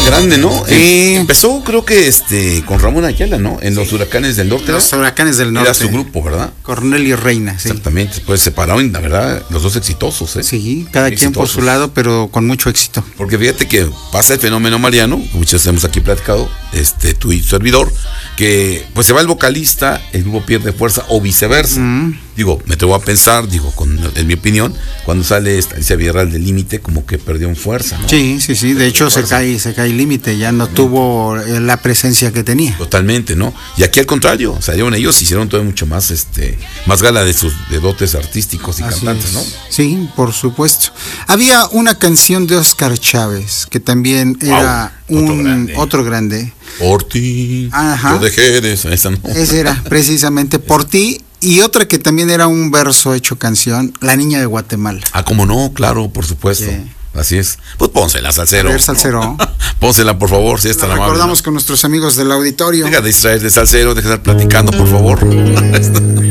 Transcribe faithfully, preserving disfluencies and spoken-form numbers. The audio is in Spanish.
grande, ¿no? Sí. Eh, empezó, creo que este con Ramón Ayala, ¿no? En los Huracanes del Norte. Los Huracanes del Norte. Era su grupo, ¿verdad? Cornelio Reina, sí. Exactamente. Pues separaron, la verdad, los dos exitosos, ¿eh? Sí, cada quien por Exitosos. su lado, pero con mucho éxito. Porque fíjate que pasa el fenómeno Mariano, muchos hemos aquí platicado, este, tú y tu servidor, que pues se va el vocalista, el grupo pierde fuerza, o viceversa. Mm. Digo, me atrevo a pensar, digo, con, en mi opinión, cuando sale esta Alicia Villarreal del Límite, como que perdió en fuerza, ¿no? Sí, sí, sí. De hecho, se cae, se cae el límite, ya no tuvo eh, la presencia que tenía. Totalmente, ¿no? Y aquí al contrario, salieron ellos, hicieron todo mucho más, este, más gala de sus de dotes artísticos y Así cantantes, es. ¿no? Sí, por supuesto. Había una canción de Oscar Chávez que también era Wow, otro un grande. otro grande. Por ti, Ajá. yo dejé de esa, esa no. Ese era precisamente Por ti. Y otra que también era un verso hecho canción, La Niña de Guatemala. Ah, cómo no, claro, por supuesto. Sí. Así es. Pues pónsela, Salsero. A ver, Salsero. Pónsela, por favor, si es tan Lo amable. recordamos con nuestros amigos del auditorio. Deja de distraer de Salsero, deja de estar platicando, por favor.